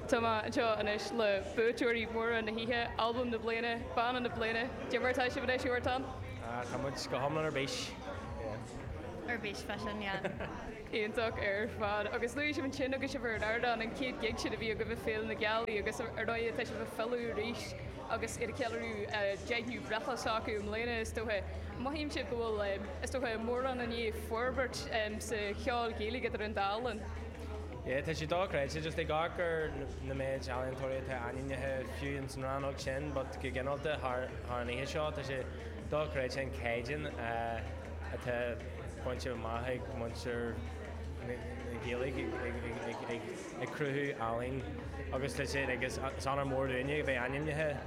Tá anseo inis le bútúirí mór na híthe album na bliana, ban na bliana. Dé martá si bh siúirtán? Tá muid go hamlan ar béis. Ar béis fashion, yeah. Íonach ar fad. Agus luí sem sin agus se bhar ardan an céad gig si a bhí a go bh féil na gealaí agus ar dóid te se bh fellú ríis agus ar ceú deithniú brechasáú mléine is tóthe. Maihíim si gohfuil is tóthe mór an ní forbert sa cheáil géala ar an dálan. Tá sé dáreid, sé just gachar na méid ealaíontóirí tá ainithe fiú an san ranóg sin, but go gginálta th an ihe seo tá sé dáreid sin céidean atá pointse maithaigh muintir géalaigh ag cruthú ealaín agus tá sé agus sanar mór dúine bheith ainithe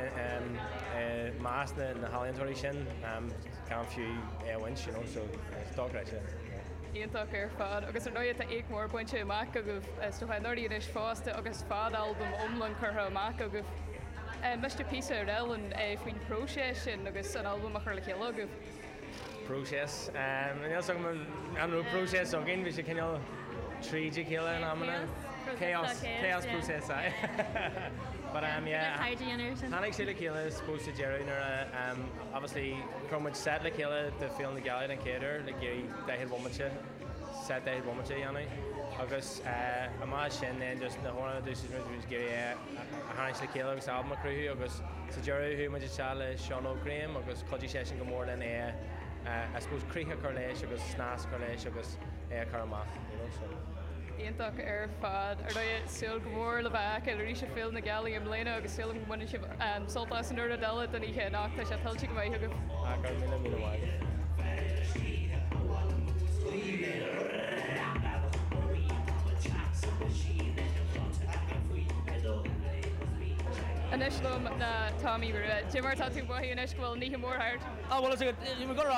más na ealaíontóirí sin ceann fiú éhain sin so dáreid sin. Íonach ar fad, agus ar dóid ag mór pointse amach a goh stochainúirí is fásta agus fád albumm omlan chutha amach a goh. Meiste písa ar eilin faoin próséis sin agus an albumm a chur le chéile goh. Próséis. Anú próséis ó gin bhí sé cineal tríide chéile an amna. Chaos próséis. But Hannig sé le chéile supposed to Jerry obviously cromid set le chéile de film na galad an céidir le géirí deithid womanse set deithid womanse anna agus má sin just na hóna dús géirí a hanis le chéile agus album a cruthú agus sa Jerry hu muidir se le Sean O'Graham agus codí sé sin go mór den I suppose críthe chu leis agus snás chu leis agus chu amach, Íonach ar fad ar dóid siúil go mór le bheith a rí sé fil na gealaí am léine agus siúil go muine sib soltás an nuair a deile den ihe nach tá sé tiltte go bhaith go. Gur mí bháid. Inis lom na Tommy Ruitt. Dé mar tá tú buí inis bhfuil ní mór hart? Well you go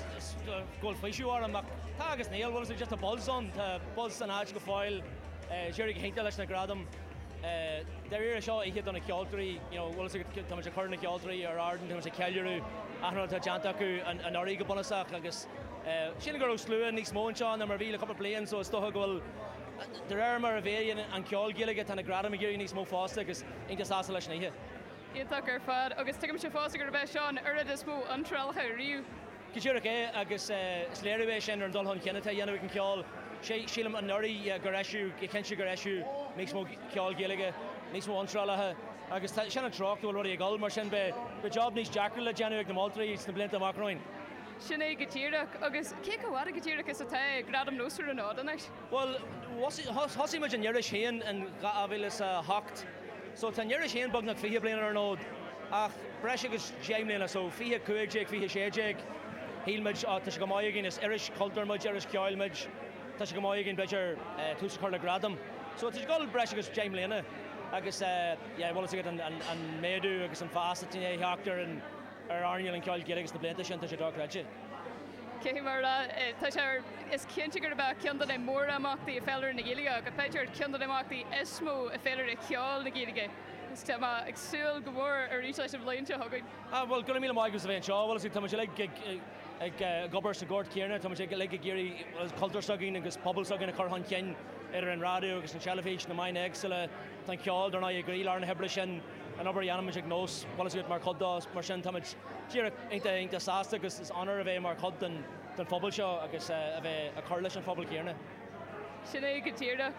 goal faisiú amach tá agus níl bhil just a bolson tá bol an áid go fáil Jerry go héinte leis na gradam. There a seo ihe donna ceoltarí, bhil tá sé chur na ceoltarí ar ardan tá sé ceilú aithna tá deanta acu an orí go bonach agus sinna gur slúin níos mó seán mar bhí le couple blian so stocha gohfuil der mar a bhéon an ceol giige tána gradam géirí níos mó fásta agus intas ása leis na ihe. Íonach ar fad agus tuigim sé fásta gur bheith seán ar is mó antrálcha riú. Ciisiúra é agus sléiribéis sin ar an dulhann cinnatá dhéanamh an ceol sílam an nuirí go raisiú cinse go raisiú níos mó ceol giige níos mó antrálathe agus sin an trochtú bhfuil ag gáil mar sin be job níos Jackal le déanamh na Maltaí na blianta amachráin. Sin é go tíireach agus cé go bhhad go tíireach is atá gradam nósú an ádanis? Well, hosí muid an deiris chéan an a bhfuil is hacht. So tá deiris chéan bag nach fihe bliana ar nód ach breis agus déimlína so fihe cuaigéig fihe séideig hílmid tá sé go maigin is iris cultúrmuid iris ceáilmid tá sé go maigin beidir túsa chuir le gradam. So tá gáil breis agus déimlína agus bhil an méadú agus an fástatí heachtar an ar airneil an ceáil géiregus na blianta sin tá sé dáreide. Cé mar tá sé is cinnte gur bheith ceandan é mór amachtaí a fellir na géige, go peidir ceandan amachtaí is smó a fellir a ceáil na géige. Is tá ag súil go mór ar rí leis an bléinte thugain. Bhil go míle maigus a bhéon seo, bhil tá sé ag gobar sa gort céarna, tá sé le géirí cultúrsaigín agus poblsaigin a chuthan cein ar an rádió agus an televíis na main éagsile tá ceáil ar ná ag grílar na hebre sin an obair dhéanamid ag nós bhil mar chodás mar sin táid tíar einta sásta agus is anar a bheith mar chod den phobal seo agus a bheith a chuir leis an phobal céarna. Sin é go tíireach.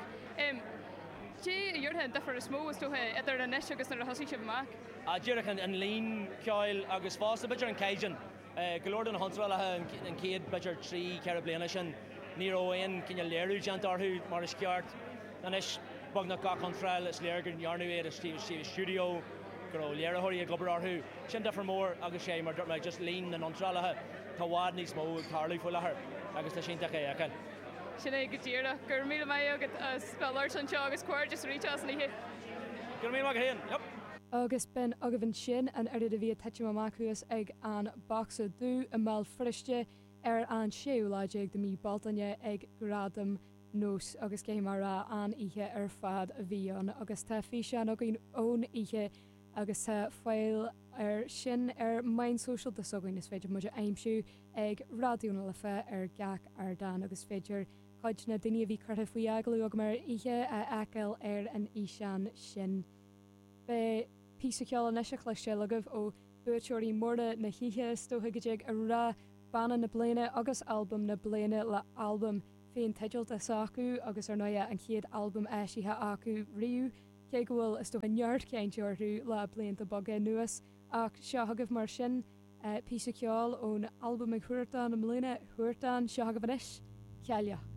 Dé dúirthe defar is smó istothe idir an neis agus ar a hosí sib amach? Díireach an lín ceáil agus fásta beidir an céidean. Golóir an honsráilethe an céad beidir trí ceir bliana sin ní óon cinne léirú deantarthú mar is ceart an is bag na gach an freil is léirgur nearnú éad a stúdio gur léirethirí a gobararthú sin defar mór agus sé mar me just lín an honsráilethe tá bhád níos mó tarlaí fu lethir agus tá sin é acan. Sin é go tíireach gur míle mé agad spellir an seo agus cuair just ríteas na hé. Gur mí hé. Agus ben agah sin an air a bhí teite amachúas ag an boxa dú a má friiste ar an séúláideag de mí baltaine ag gradam nós agus cé mar an ihe ar fad a bhíon agus tá fi an agin ón ihe agus fáil ar sin ar main social de sogain is féidir muidir aimimsú ag radioúna le fé ar gach ar dan agus féidir chuid na duine bhí chuirtha faoi agalú ag mar ihe a acail an ísean sin. Be pí ceáil an neise chluiste agah ó buirteirí mórda na hithe stóthaigeideag a ra banna na bliana agus albumm na bliana le albumm féin teidilt a sacu agus ar 9 an chéad albumm eisithe acu riú, cé go bhfuil is do an neart céintúirú le blianta bagé nuas ach seo agah mar sin pí ceáil ón albumm ag thuirtán na mlíine thuirtán seo agah isis ceaile.